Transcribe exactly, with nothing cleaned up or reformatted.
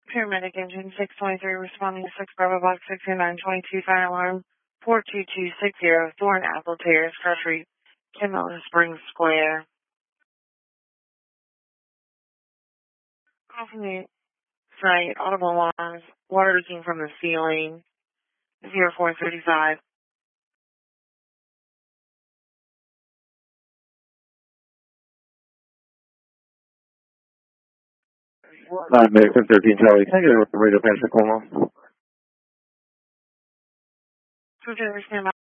Paramedic engine six twenty-three responding to six Bravo Box six two nine twenty-two fire alarm four two two six zero Thorn Apple Terrace, Crush Street, Kimmelton Springs Square. Call from the site, audible alarms, water leaking from the ceiling, zero four thirty-five. nine Mason thirteen Charlie. Can I get a radio transfer call off? So, stand by.